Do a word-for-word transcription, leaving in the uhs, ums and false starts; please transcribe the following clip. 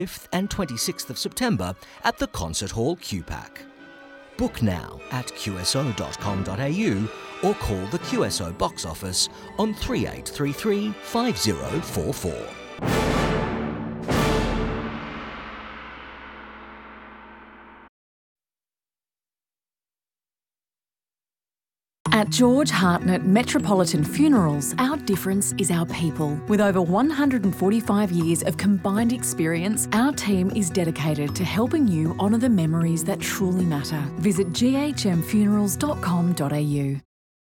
fifth and twenty-sixth of September at the Concert Hall, Q PAC. Book now at q s o dot com dot a u or call the Q S O box office on three eight three three, five zero four four. At George Hartnett Metropolitan Funerals, our difference is our people. With over one hundred forty-five years of combined experience, our team is dedicated to helping you honour the memories that truly matter. Visit g h m funerals dot com dot a u.